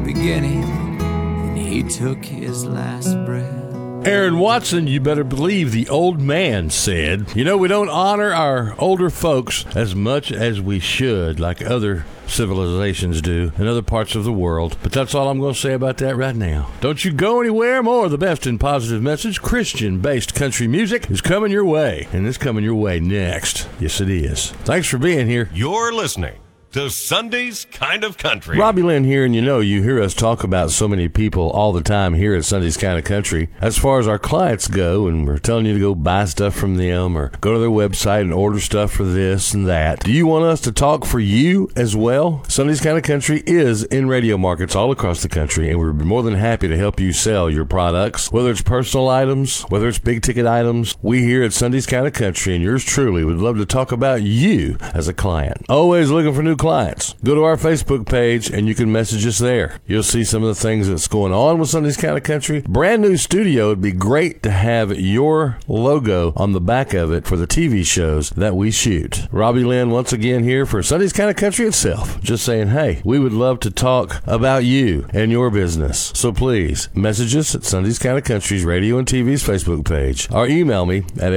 beginning, and he took his last breath. Aaron Watson, you better believe the old man said, you know, we don't honor our older folks as much as we should, like other civilizations do in other parts of the world. But that's all I'm going to say about that right now. Don't you go anywhere. More of the best in positive message, Christian-based country music is coming your way. And it's coming your way next. Yes, it is. Thanks for being here. You're listening to Sunday's Kind of Country. Robbie Lynn here, and you know, you hear us talk about so many people all the time here at Sunday's Kind of Country. As far as our clients go, and we're telling you to go buy stuff from them or go to their website and order stuff for this and that. Do you want us to talk for you as well? Sunday's Kind of Country is in radio markets all across the country, and we're more than happy to help you sell your products, whether it's personal items, whether it's big ticket items. We here at Sunday's Kind of Country, and yours truly, would love to talk about you as a client. Always looking for new clients. Go to our Facebook page and you can message us there. You'll see some of the things that's going on with Sunday's Kind of Country. Brand new studio. It'd be great to have your logo on the back of it for the TV shows that we shoot. Robbie Lynn once again here for Sunday's Kind of Country itself. Just saying, hey, we would love to talk about you and your business. So please message us at Sunday's Kind of Country's radio and TV's Facebook page, or email me at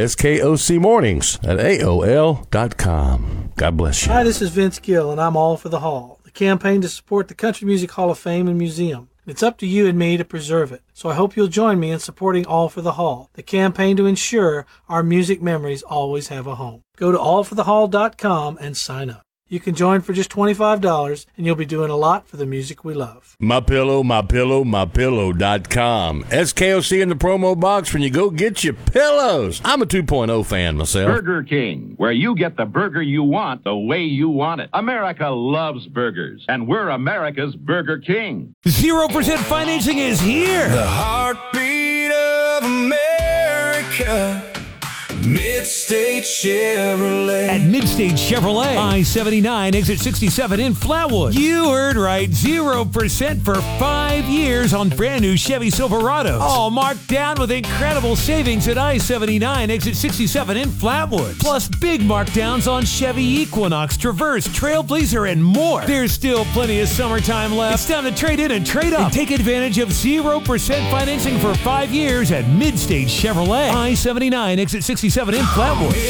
skocmornings@aol.com. God bless you. Hi, this is Vince Gill, and I'm all for the Hall, the campaign to support the Country Music Hall of Fame and Museum. It's up to you and me to preserve it. So I hope you'll join me in supporting All for the Hall, the campaign to ensure our music memories always have a home. Go to allforthehall.com and sign up. You can join for just $25, and you'll be doing a lot for the music we love. MyPillow, mypillow.com. SKOC in the promo box when you go get your pillows. I'm a 2.0 fan myself. Burger King, where you get the burger you want the way you want it. America loves burgers, and we're America's Burger King. 0% financing is here. The heartbeat of America. Midstate Chevrolet. At Midstate Chevrolet, I-79, exit 67 in Flatwood. You heard right, 0% for 5 years on brand new Chevy Silverado. All marked down with incredible savings at I-79, exit 67 in Flatwood. Plus big markdowns on Chevy Equinox, Traverse, Trailblazer, and more. There's still plenty of summertime left. It's time to trade in and trade up. And take advantage of 0% financing for 5 years at Midstate Chevrolet. I-79, exit 67 in Flatwood.